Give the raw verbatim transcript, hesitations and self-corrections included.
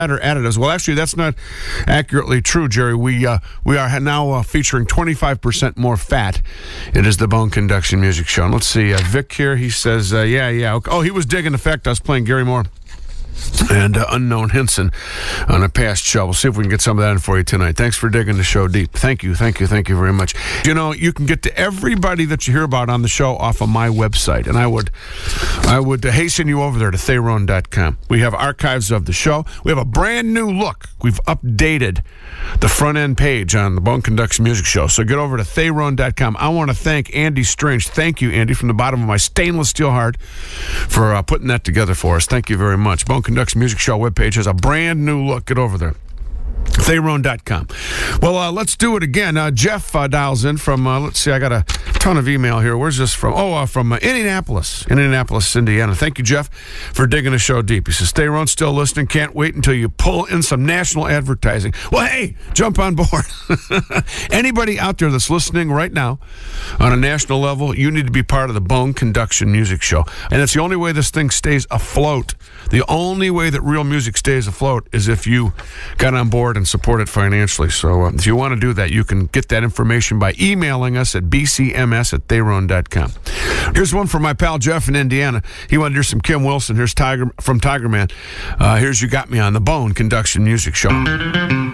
or additives. Well, actually, that's not accurately true, Jerry. We uh, we are now uh, featuring twenty-five percent more fat. It is the Bone Conduction Music Show. And let's see, uh, Vic here, he says, uh, yeah, yeah. Okay. Oh, he was digging the fact I was playing Gary Moore and uh, Unknown Hinson on a past show. We'll see if we can get some of that in for you tonight. Thanks for digging the show deep. Thank you, thank you, thank you very much. You know, you can get to everybody that you hear about on the show off of my website, and I would I would hasten you over there to Theron dot com. We have archives of the show. We have a brand new look. We've updated the front end page on the Bone Conduction Music Show. So get over to Theron dot com. I want to thank Andy Strange. Thank you, Andy, from the bottom of my stainless steel heart for uh, putting that together for us. Thank you very much. Bone Conduction Music Show webpage has a brand new look. Get over there. Theron dot com. Well, uh, let's do it again. Uh, Jeff uh, dials in from, uh, let's see, I got a ton of email here. Where's this from? Oh, uh, from uh, Indianapolis, Indianapolis, Indiana. Thank you, Jeff, for digging the show deep. He says, Theron, still listening. Can't wait until you pull in some national advertising. Well, hey, jump on board. Anybody out there that's listening right now on a national level, you need to be part of the Bone Conduction Music Show. And it's the only way this thing stays afloat. The only way that real music stays afloat is if you got on board and support it financially. So uh, if you want to do that, you can get that information by emailing us at b c m s at theron dot com. Here's one from my pal Jeff in Indiana. He wanted to hear some Kim Wilson. Here's Tiger from Tiger Man. Uh, here's You Got Me on the Bone Conduction Music Show.